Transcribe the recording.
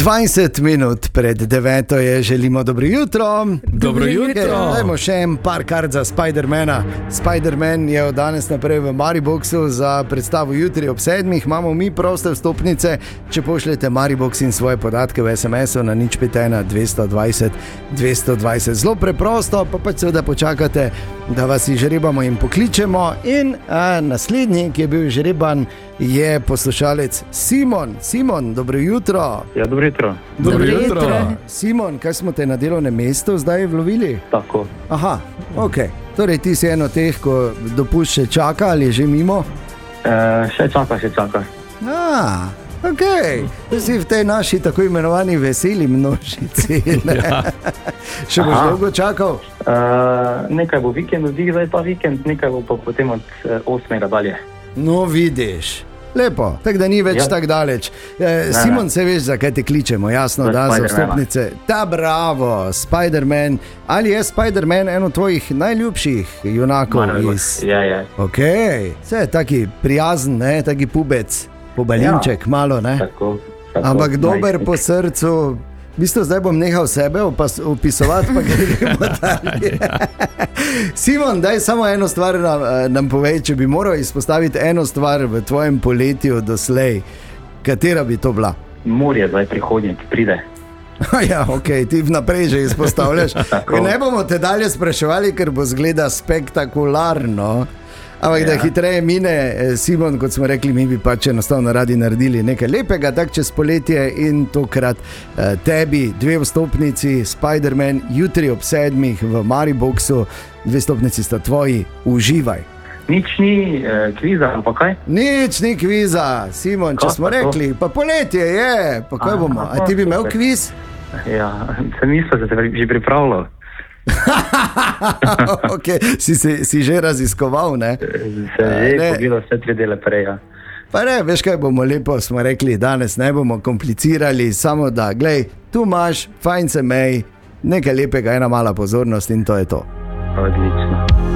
20 minut pred 9 je, želimo dobro jutro. Dobro jutro. Dajmo še en par kart za Spidermana. Spiderman je od danes naprej v Mariboxu za predstavo jutri ob 7. Imamo mi proste vstopnice, če pošljete Maribox in svoje podatke v SMS-u na 051 220 220. Zelo preprosto, pa pač seveda počakate, da vas izžrebamo in pokličemo. In naslednji, ki je bil izžreban, je poslušalec Simon. Simon, dobro jutro. Ja, dobro jutro. Dobro jutro. Simon, kaj smo te na delovnem mestu zdaj vlovili? Tako. Aha, ok. Torej ti si eno teh, ko dopust še čaka ali že mimo? Še čaka. Ok. Si v tej naši tako imenovani veseli množici. Ja. Še boš dolgo čakal? Nekaj bo vikend, zdaj ta vikend, nekaj bo pa potem od 8. dalje. No, vidiš. Lepo, tako da ni več tako daleč. Simon, se veš, zakaj te kličemo, jasno, da za vstopnice. Ta bravo, Spiderman. Ali je Spiderman eno tvojih najljubših junakov? Je. Ok, vse je taki prijazen, ne? Taki pubec, pobalinček, malo, ne? Tako. Ampak dober po srcu. V bistvu zdaj bom nehal sebe opisovati, pa gremo dalje. Simon, daj samo eno stvar nam povej, če bi moral izpostaviti eno stvar v tvojem poletju doslej. Katera bi to bila? Morje zdaj prihodnje, ki pride. Ja, ok, ti vnaprej že izpostavljaš. Ne bomo te dalje spraševali, ker bo zgleda spektakularno. Ampak da hitreje mine, Simon, kot smo rekli, mi bi pač enostavno radi naredili nekaj lepega, tak čez poletje in tokrat tebi 2 vstopnici, Spiderman, jutri ob 7. v Mariboxu, 2 vstopnici sta tvoji, uživaj. Nič ni kviza, pa kaj? Nič ni kviza, Simon, če smo rekli, pa poletje je, pa kaj bomo, a ti bi imel kviz? Ja, sem mislil, da se že pripravljal. Ok, si že raziskoval, ne? Se je pogledal vse 3 dele prej, ja. Pa ne, veš kaj bomo lepo, smo rekli, danes ne bomo komplicirali, samo da, glej, tu imaš, fajn se mej, nekaj lepega, ena mala pozornost in to je to. Odlično.